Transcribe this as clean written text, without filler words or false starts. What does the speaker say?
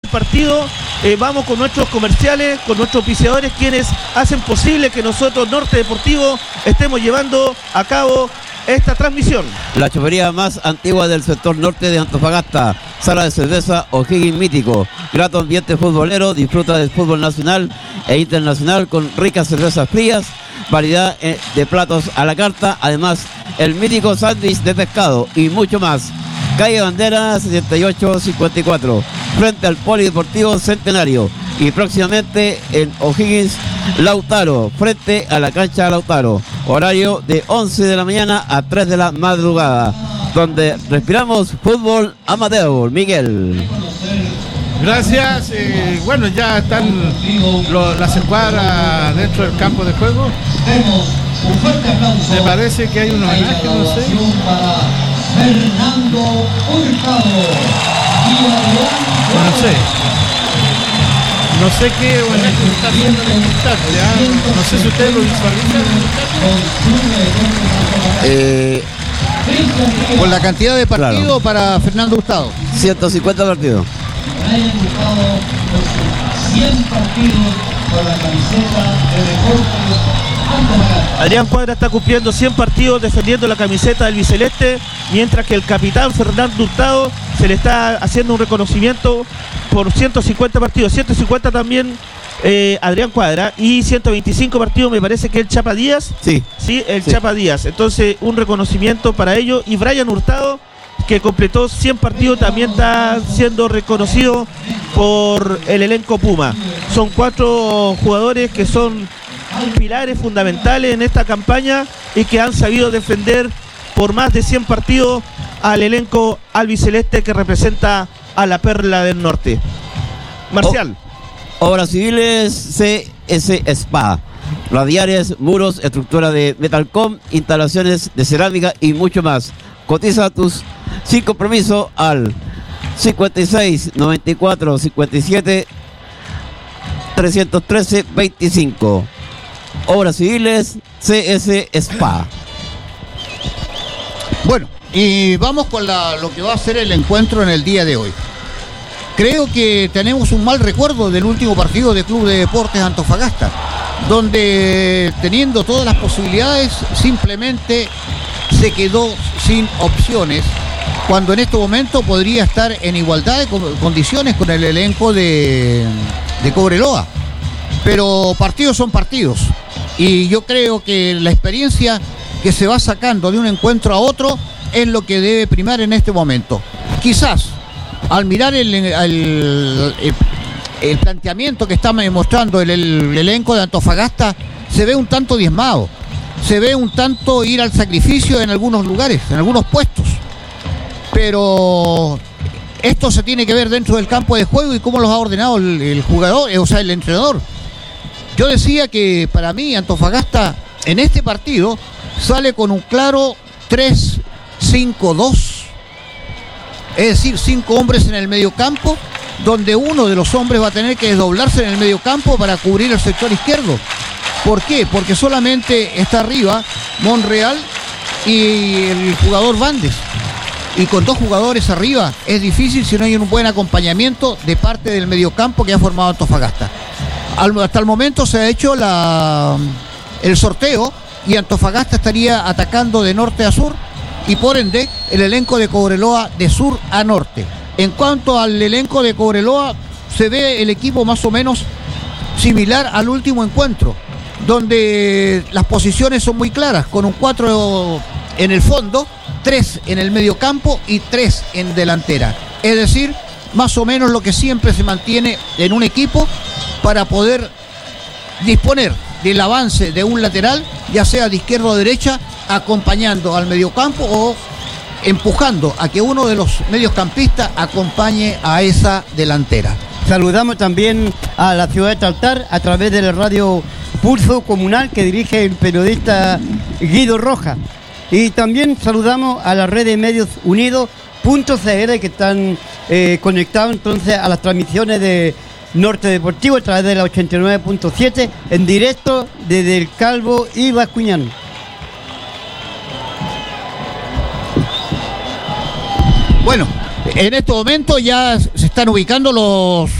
partido. Vamos con nuestros comerciales, con nuestros auspiciadores, quienes hacen posible que nosotros, Norte Deportivo, estemos llevando a cabo esta transmisión. La chofería más antigua del sector norte de Antofagasta, sala de cerveza O'Higgins Mítico, grato ambiente futbolero, disfruta del fútbol nacional e internacional con ricas cervezas frías, variedad de platos a la carta, además el mítico sándwich de pescado y mucho más. Calle Bandera 7854, frente al Polideportivo Centenario, y próximamente en O'Higgins Lautaro, frente a la cancha Lautaro, horario de 11 de la mañana a 3 de la madrugada, donde respiramos fútbol amateur. Miguel. Gracias. Bueno, ya están las escuadras dentro del campo de juego. Me parece que hay un homenaje, no sé. Fernando Hurtado. No sé qué homenaje está haciendo en el estadio. No sé si ustedes lo visualizan. Con la cantidad de partidos, claro, para Fernando Hurtado. 150 partidos. Brian Hurtado, 100 partidos con la camiseta de Deportes Antofagasta. Adrián Cuadra está cumpliendo 100 partidos defendiendo la camiseta del Biceleste, mientras que el capitán Fernando Hurtado se le está haciendo un reconocimiento por 150 partidos, 150 también Adrián Cuadra, y 125 partidos me parece que el Chapa Díaz. Sí, el Chapa Díaz. Entonces un reconocimiento para ellos, y Brian Hurtado, que completó 100 partidos, también está siendo reconocido por el elenco Puma. Son 4 jugadores que son pilares fundamentales en esta campaña y que han sabido defender por más de 100 partidos al elenco albiceleste que representa a la Perla del Norte. Marcial. Obras civiles CS Spa, radiales, muros, estructura de Metalcom, instalaciones de cerámica y mucho más. Cotiza tus sin compromiso al 56 94 57 313 25. Obras civiles CS Spa. Bueno, y vamos con lo que va a ser el encuentro en el día de hoy. Creo que tenemos un mal recuerdo del último partido de Club de Deportes Antofagasta, donde teniendo todas las posibilidades simplemente se quedó sin opciones, cuando en este momento podría estar en igualdad de condiciones con el elenco de Cobreloa. Pero partidos son partidos, y yo creo que la experiencia que se va sacando de un encuentro a otro es lo que debe primar en este momento. Quizás al mirar el planteamiento que está mostrando el elenco de Antofagasta, se ve un tanto diezmado, se ve un tanto ir al sacrificio en algunos lugares, en algunos puestos, pero esto se tiene que ver dentro del campo de juego y cómo los ha ordenado el jugador, o sea, el entrenador. Yo decía que para mí Antofagasta en este partido sale con un claro 3-5-2, es decir, 5 hombres en el medio campo, donde uno de los hombres va a tener que desdoblarse en el medio campo para cubrir el sector izquierdo. ¿Por qué? Porque solamente está arriba Monreal y el jugador Vandes, y con 2 jugadores arriba es difícil si no hay un buen acompañamiento de parte del mediocampo que ha formado Antofagasta. Hasta el momento se ha hecho el sorteo, y Antofagasta estaría atacando de norte a sur, y por ende el elenco de Cobreloa de sur a norte. En cuanto al elenco de Cobreloa, se ve el equipo más o menos similar al último encuentro, donde las posiciones son muy claras, con un 4 en el fondo, 3 en el medio campo y 3 en delantera. Es decir, más o menos lo que siempre se mantiene en un equipo para poder disponer del avance de un lateral, ya sea de izquierda o derecha, acompañando al mediocampo o empujando a que uno de los mediocampistas acompañe a esa delantera. Saludamos también a la ciudad de Taltar a través de la radio Pulso Comunal que dirige el periodista Guido Rojas. Y también saludamos a la red de medios unidos.cl que están conectados entonces a las transmisiones de Norte Deportivo a través de la 89.7 en directo desde el Calvo y Bascuñán. Bueno, en este momento ya se están ubicando los